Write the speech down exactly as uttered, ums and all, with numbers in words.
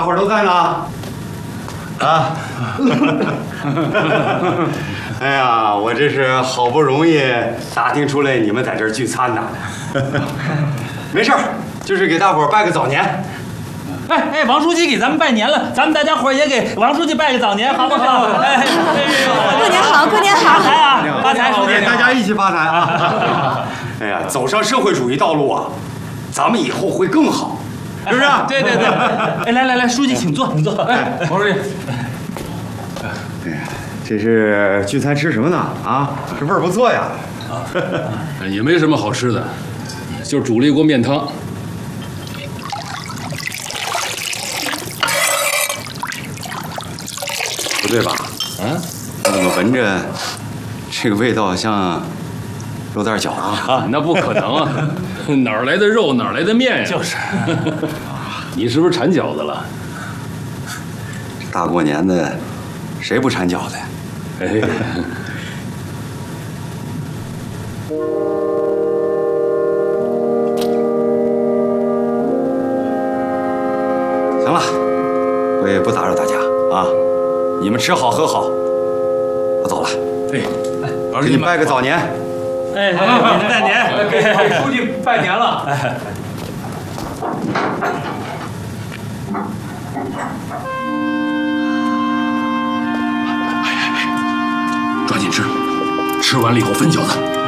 大伙儿都在呢。啊！哎呀，我这是好不容易打听出来你们在这儿聚餐呢。没事儿，就是给大伙儿拜个早年。 哎哎，王书记给咱们拜年了，咱们大家伙儿也给王书记拜个早年，好不好？哎， 过年好，过年好！ 发财啊，发财，书记， 大家一起发财啊！哎呀，走上社会主义道路啊，咱们以后会更好，是不是？ 对对对。哎，来来来，书记请坐，你坐。哎，王书记。 哎呀，这是聚餐吃什么呢？啊，这味儿不错呀。 也没什么好吃的，就煮了一锅面汤。 不对吧？ 啊？ 我怎么闻着这个味道像肉蛋饺子啊？ 那不可能啊！哪儿来的肉，哪儿来的面呀？ 就是。 你是不是馋饺子了？ 大过年的，谁不馋饺子呀？ 哎。 行了，我也不打扰大家啊，你们吃好喝好，我走了。 哎， 给你拜个早年。 哎，给您拜年， 给给书记拜年了。 抓紧吃，吃完了以后分饺子。